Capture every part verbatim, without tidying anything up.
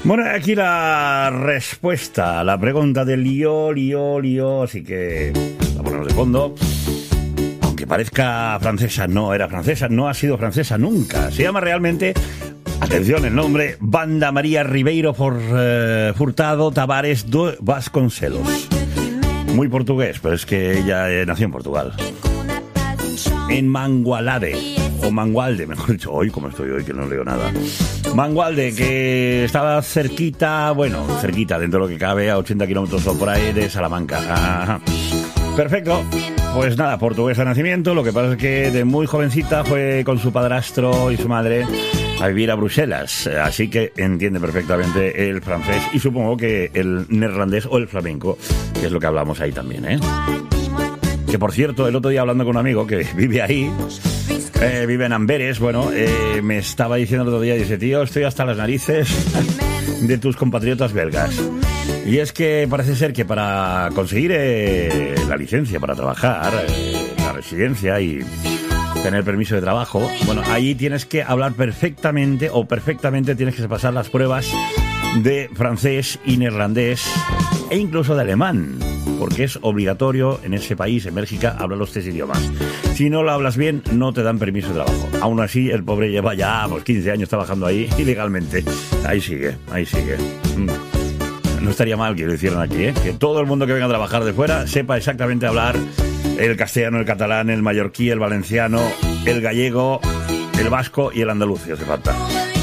Bueno, aquí la respuesta a la pregunta del lío, lío, lío, así que la ponemos de fondo. Aunque parezca francesa, no era francesa, no ha sido francesa nunca. Se llama realmente, atención el nombre, Banda María Ribeiro por eh, Furtado Tavares do Vasconcelos. Muy portugués, pero es que ella eh, nació en Portugal. En Mangualade, o Mangualde, mejor dicho, hoy como estoy hoy que no leo nada. Mangualde, que estaba cerquita, bueno, cerquita dentro de lo que cabe, a ochenta kilómetros o por ahí de Salamanca. Ajá. Perfecto. Pues nada, portuguesa de nacimiento, lo que pasa es que de muy jovencita fue con su padrastro y su madre a vivir a Bruselas, así que entiende perfectamente el francés y supongo que el neerlandés o el flamenco, que es lo que hablamos ahí también, ¿eh? Que por cierto, el otro día hablando con un amigo que vive ahí, eh, vive en Amberes, bueno, eh, me estaba diciendo el otro día, dice, tío, estoy hasta las narices de tus compatriotas belgas. Y es que parece ser que para conseguir eh, la licencia para trabajar, eh, la residencia y tener permiso de trabajo, bueno, ahí tienes que hablar perfectamente o perfectamente tienes que pasar las pruebas de francés y neerlandés e incluso de alemán, porque es obligatorio en ese país, en Bélgica, hablar los tres idiomas. Si no lo hablas bien, no te dan permiso de trabajo. Aún así, el pobre lleva ya pues, quince años trabajando ahí ilegalmente. Ahí sigue, ahí sigue. No estaría mal que lo hicieran aquí, ¿eh? Que todo el mundo que venga a trabajar de fuera sepa exactamente hablar el castellano, el catalán, el mallorquí, el valenciano, el gallego, el vasco y el andaluz, si hace falta.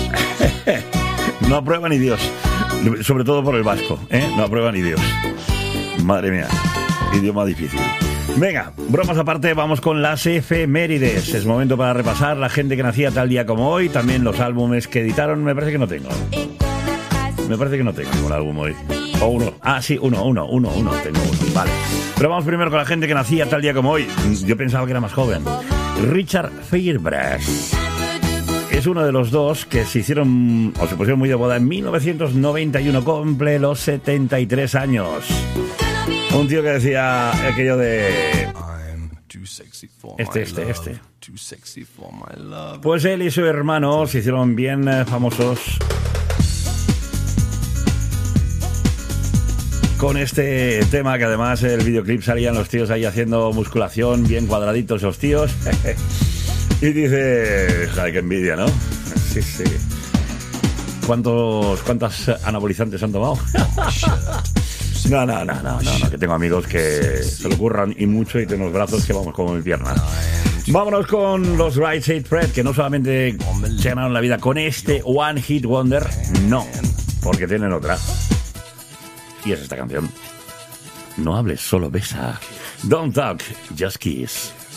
No aprueba ni Dios. Sobre todo por el vasco, ¿eh? No aprueba ni Dios. Madre mía, idioma difícil. Venga, bromas aparte, vamos con las efemérides. Es momento para repasar la gente que nacía tal día como hoy, también los álbumes que editaron. Me parece que no tengo. Me parece que no tengo ningún álbum hoy. O uno. Ah, sí, uno, uno, uno, uno. Tengo uno. Vale. Pero vamos primero con la gente que nacía tal día como hoy. Yo pensaba que era más joven. Richard Fairbrass. Es uno de los dos que se hicieron, o se pusieron muy de moda en mil novecientos noventa y uno. Cumple los setenta y tres años. Un tío que decía aquello de... Este, este, este. Pues él y su hermano se hicieron bien eh, famosos con este tema, que además el videoclip salían los tíos ahí haciendo musculación, bien cuadraditos los tíos. Y dice, joder, qué envidia, ¿no? Sí, sí. ¿Cuántos, cuántas anabolizantes han tomado? No, no, no, no, no, no, que tengo amigos que se lo curran y mucho y tengo los brazos que vamos como mi pierna. Vámonos con los Right Said Fred, que no solamente se ganaron la vida con este One Hit Wonder, no, porque tienen otra. Y es esta canción. No hables, solo besa. Don't talk, just kiss.